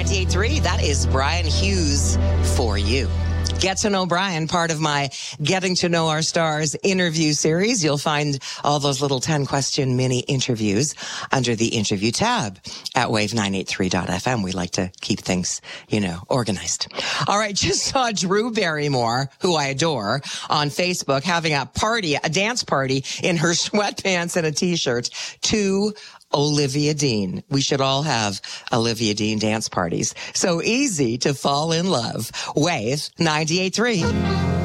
98.3, that is Brian Hughes for you. Get to know Brian, part of my Getting to Know Our Stars interview series. You'll find all those little 10-question mini interviews under the interview tab at wave983.fm. We like to keep things, organized. All right, just saw Drew Barrymore, who I adore, on Facebook having a dance party in her sweatpants and a t-shirt to Olivia Dean. We should all have Olivia Dean dance parties. So easy to fall in love. Wave 98.3.